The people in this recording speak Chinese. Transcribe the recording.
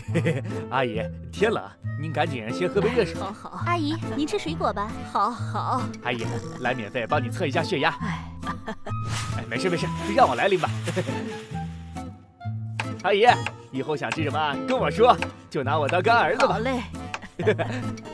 阿姨，天冷，您赶紧先喝杯热水。 好。 阿姨，您吃水果吧。 好。 阿姨，来免费帮你测一下血压。 哎， 没事，让我来拎吧。阿姨，以后想吃什么跟我说，就拿我当干儿子吧。 好嘞。